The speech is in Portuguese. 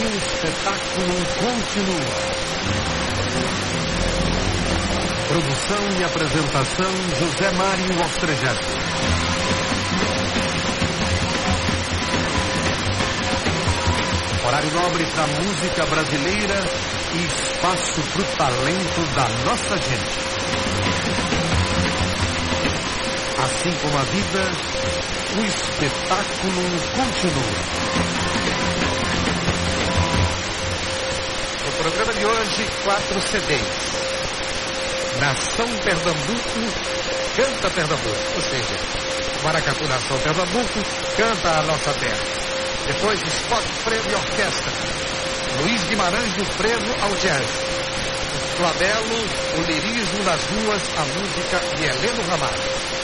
O espetáculo continua. Produção e apresentação José Mário Ostrejano. Horário nobre para música brasileira e espaço para o talento da nossa gente. Assim como a vida, o espetáculo continua. No programa de hoje, 4 CDs. Nação Pernambuco, canta Pernambuco. Ou seja, Maracatu Nação Pernambuco, canta a nossa terra. Depois, Spot Frevo e Orquestra. Luiz Guimarães do Frevo ao jazz. O Flabelo, o lirismo nas ruas, a música de Heleno Ramalho.